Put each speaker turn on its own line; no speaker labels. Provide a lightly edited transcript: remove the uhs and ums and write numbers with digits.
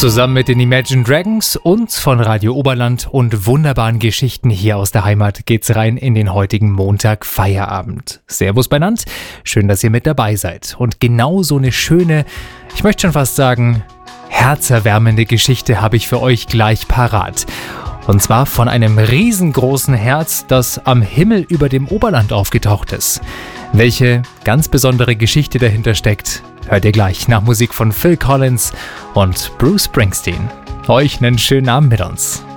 Zusammen mit den Imagine Dragons und von Radio Oberland und wunderbaren Geschichten hier aus der Heimat geht's rein in den heutigen Montag Feierabend. Servus benannt, schön, dass ihr mit dabei seid. Und genau so eine schöne, ich möchte schon fast sagen, herzerwärmende Geschichte habe ich für euch gleich parat. Und zwar von einem riesengroßen Herz, das am Himmel über dem Oberland aufgetaucht ist. Welche ganz besondere Geschichte dahinter steckt, hört ihr gleich nach Musik von Phil Collins und Bruce Springsteen. Euch einen schönen Abend mit uns.